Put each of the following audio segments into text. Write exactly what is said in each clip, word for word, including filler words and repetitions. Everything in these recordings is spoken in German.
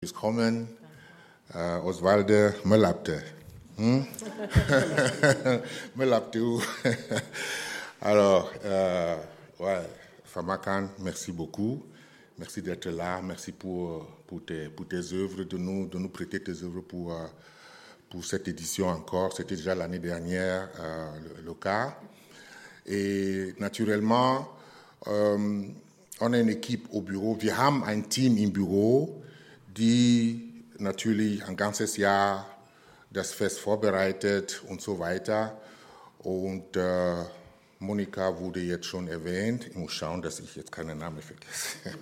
ist kommen, äh, Oswalde Melapte. Hmm? Melapte. Alors, euh, ouais, Famakan, merci beaucoup. Merci d'être là. Merci pour, pour, tes, pour tes œuvres, de nous, de nous prêter tes œuvres pour, euh, pour cette édition encore. C'était déjà l'année dernière euh, le, le cas. Et naturellement, euh, on a une équipe au Büro. Wir haben ein Team im Büro, die natürlich ein ganzes Jahr das Fest vorbereitet und so weiter. Und äh, Monika wurde jetzt schon erwähnt. Ich muss schauen, dass ich jetzt keinen Namen vergesse.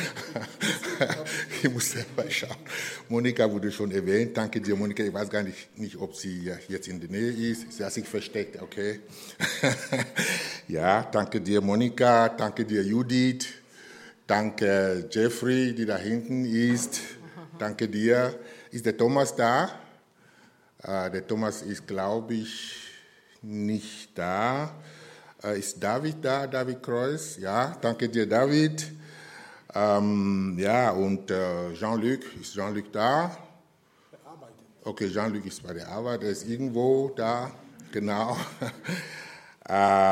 Ich muss selber schauen. Monika wurde schon erwähnt. Danke dir, Monika. Ich weiß gar nicht, nicht ob sie jetzt in der Nähe ist. Sie hat sich versteckt, okay. Ja, danke dir, Monika. Danke dir, Judith. Danke, Jeffrey, die da hinten ist. Danke dir. Ist der Thomas da? Uh, der Thomas ist, glaube ich, nicht da. Uh, ist David da, David Kreuz? Ja, danke dir, David. Um, ja, und uh, Jean-Luc, ist Jean-Luc da? Okay, Jean-Luc ist bei der Arbeit, er ist irgendwo da, genau. uh,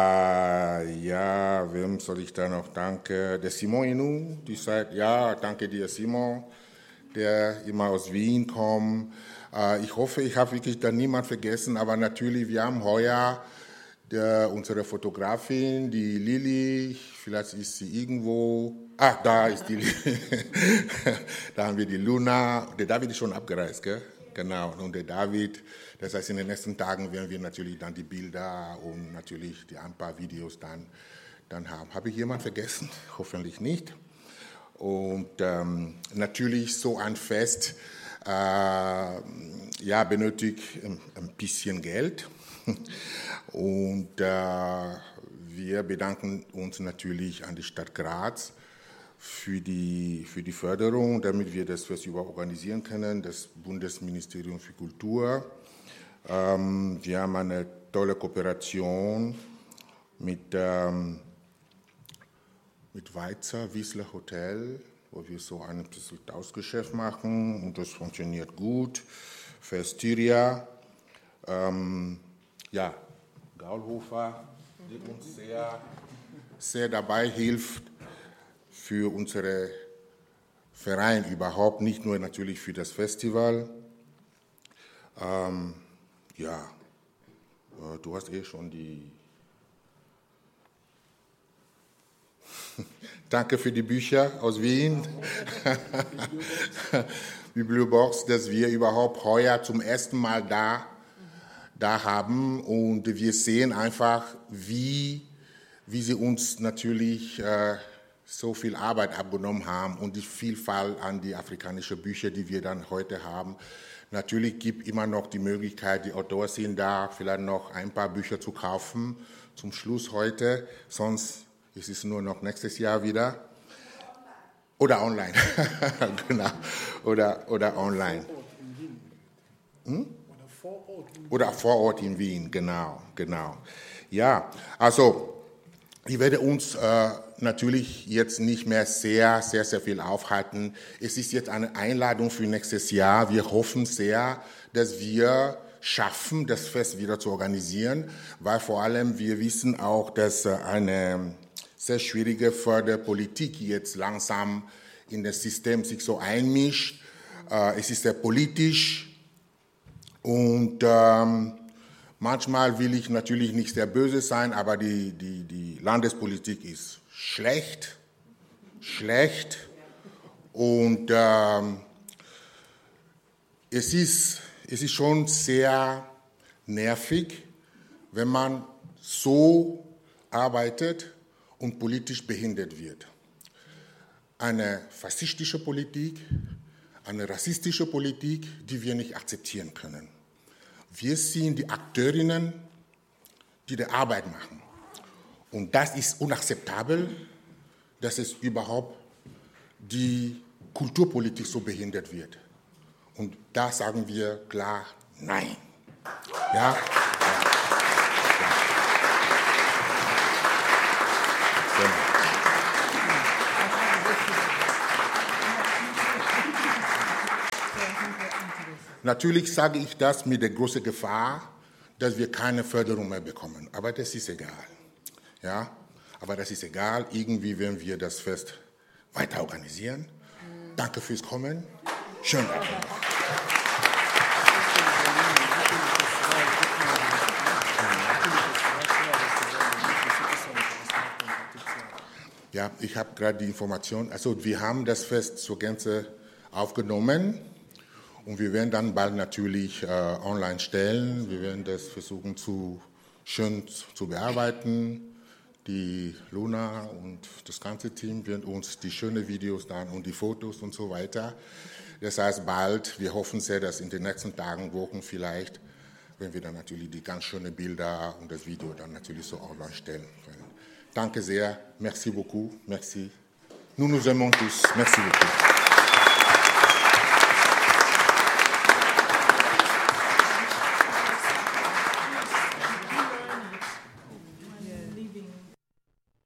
ja, wem soll ich da noch danken? Der Simon Inou, die sagt, ja, danke dir, Simon, der immer aus Wien kommt. Ich hoffe, ich habe wirklich da niemand vergessen, aber natürlich, wir haben heuer der, unsere Fotografin, die Lili, vielleicht ist sie irgendwo, ah, da ist die Lili, da haben wir die Luna, der David ist schon abgereist, gell? Genau, und der David, das heißt, in den nächsten Tagen werden wir natürlich dann die Bilder und natürlich die ein paar Videos dann, dann haben. Habe ich jemanden vergessen? Hoffentlich nicht. Und ähm, natürlich so ein Fest, Äh, ja, benötigt ein, ein bisschen Geld. Und äh, wir bedanken uns natürlich an die Stadt Graz für die, für die Förderung, damit wir das Festival organisieren können, das Bundesministerium für Kultur. Ähm, wir haben eine tolle Kooperation mit, ähm, mit Weizer Wiesler Hotel, wo wir so ein bisschen Tauschgeschäft machen und das funktioniert gut. Für Styria, ähm, ja, Gaulhofer, die uns sehr, sehr dabei hilft für unsere Verein überhaupt, nicht nur natürlich für das Festival. Ähm, ja, äh, du hast eh schon die Danke für die Bücher aus Wien, Bibliobox, dass wir überhaupt heuer zum ersten Mal da, da haben. Und wir sehen einfach, wie, wie sie uns natürlich äh, so viel Arbeit abgenommen haben und die Vielfalt an die afrikanischen Bücher, die wir dann heute haben. Natürlich gibt es immer noch die Möglichkeit, die Autoren sind da, vielleicht noch ein paar Bücher zu kaufen zum Schluss heute, sonst es ist nur noch nächstes Jahr wieder. Oder online. Genau. Oder, oder online. Hm? Oder vor Ort in Wien, genau, genau. Ja, also ich werde uns äh, natürlich jetzt nicht mehr sehr, sehr, sehr viel aufhalten. Es ist jetzt eine Einladung für nächstes Jahr. Wir hoffen sehr, dass wir schaffen, das Fest wieder zu organisieren, weil vor allem wir wissen auch, dass äh, eine sehr schwierige Förderpolitik jetzt langsam in das System sich so einmischt. Äh, es ist sehr politisch und ähm, manchmal will ich natürlich nicht sehr böse sein, aber die, die, die Landespolitik ist schlecht, schlecht und ähm, es ist, es ist schon sehr nervig, wenn man so arbeitet und politisch behindert wird. Eine faschistische Politik, eine rassistische Politik, die wir nicht akzeptieren können. Wir sind die Akteurinnen, die die Arbeit machen. Und das ist unakzeptabel, dass es überhaupt die Kulturpolitik so behindert wird. Und da sagen wir klar Nein. Ja? Genau. Natürlich sage ich das mit der großen Gefahr, dass wir keine Förderung mehr bekommen. Aber das ist egal. Ja? Aber das ist egal. Irgendwie werden wir das Fest weiter organisieren. Danke fürs Kommen. Schönen Abend noch. Ja, ich habe gerade die Information. Also wir haben das Fest zur Gänze aufgenommen und wir werden dann bald natürlich äh, online stellen. Wir werden das versuchen zu schön zu bearbeiten. Die Luna und das ganze Team werden uns die schönen Videos dann und die Fotos und so weiter. Das heißt bald, wir hoffen sehr, dass in den nächsten Tagen, Wochen vielleicht, wenn wir dann natürlich die ganz schönen Bilder und das Video dann natürlich so online stellen können. Danke sehr, merci beaucoup, merci. Nous nous aimons tous, merci beaucoup.